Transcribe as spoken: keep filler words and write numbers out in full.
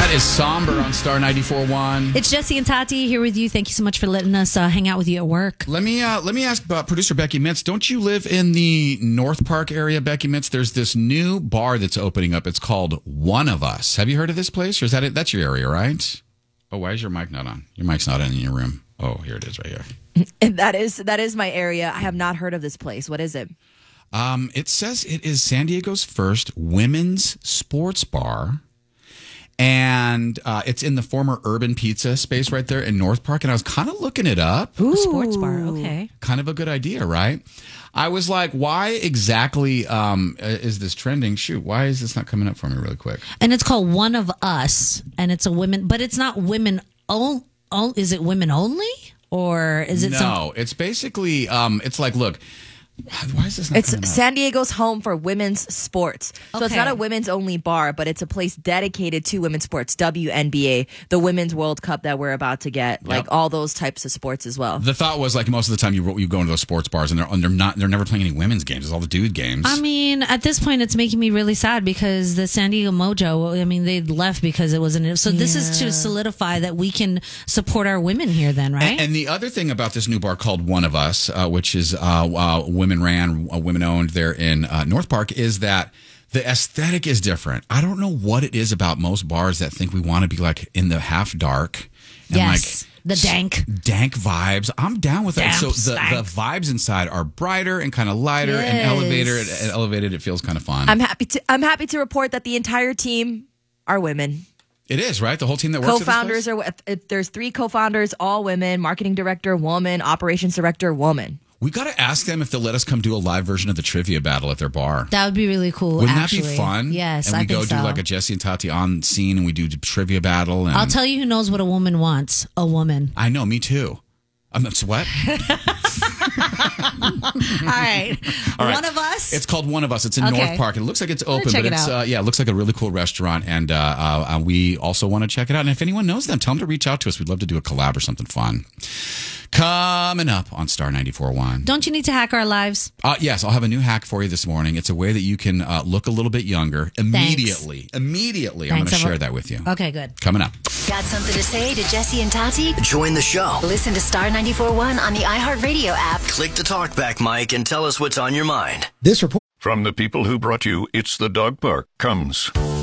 That is Somber on Star ninety-four point one. It's Jesse and Tati here with you. Thank you so much for letting us uh, hang out with you at work. Let me uh, let me ask about producer Becky Mitz. Don't you live in the North Park area, Becky Mitz? There's this new bar that's opening up. It's called One of Us. Have you heard of this place, or is that it? That's your area, right? Oh, why is your mic not on? Your mic's not in your room. Oh, here it is, right here. That is that is my area. I have not heard of this place. What is it? Um, it says it is San Diego's first women's sports bar. And uh, it's in the former Urban Pizza space right there in North Park. And I was kind of looking it up. Ooh, sports bar, okay. Kind of a good idea, right? I was like, why exactly um, is this trending? Shoot, why is this not coming up for me really quick? And it's called One of Us. And it's a women, but it's not women. Oh, oh is it women only? Or is it No, some- it's basically, um, it's like, look. Why is this not It's coming up? San Diego's home for women's sports. So it's Okay. not a women's only bar, but it's a place dedicated to women's sports. W N B A, the Women's World Cup that we're about to get, like Yep. all those types of sports as well. The thought was like most of the time you you go into those sports bars and they're and they're not they're never playing any women's games. It's all the dude games. I mean, at this point, it's making me really sad because the San Diego Mojo, I mean, they left because it wasn't. So this is to solidify that we can support our women here then, right? And, and the other thing about this new bar called One of Us, uh, which is uh, uh, women ran, uh, women owned there in uh, North Park, is that the aesthetic is different. I don't know what it is about most bars that think we want to be like in the half dark. And Yes, like the dank. dank vibes. I'm down with that. Damp So the, stank. the vibes inside are brighter and kind of lighter and Yes. elevator and elevated. It feels kind of fun. I'm happy to I'm happy to report that the entire team are women. It is, right? The whole team that works Co-founders at this place? are if there's three co-founders, all women. Marketing director, woman. Operations director, woman. We got to ask them if they'll let us come do a live version of the trivia battle at their bar. That would be really cool. Wouldn't actually. that be fun? Yes, and we I go think do so. like a Jesse and Tati on scene, and we do trivia battle. And I'll tell you who knows what a woman wants. A woman. I know, me too. I'm not what? All right. All right. One of Us. It's called One of Us. It's in Okay. North Park. And it looks like it's open, check but it it's out. uh, yeah, it looks like a really cool restaurant. And uh, uh, we also want to check it out. And if anyone knows them, tell them to reach out to us. We'd love to do a collab or something fun. Coming up on Star ninety-four point one. Don't you need to hack our lives? Uh, yes, I'll have a new hack for you this morning. It's a way that you can uh, look a little bit younger immediately. Immediately. I'm going Thanks. to share I've- that with you. Okay, good. Coming up. Got something to say to Jesse and Tati? Join the show. Listen to Star ninety-four point one on the iHeartRadio app. Click the talkback mic and tell us what's on your mind. This report. From the people who brought you It's the Dog Park comes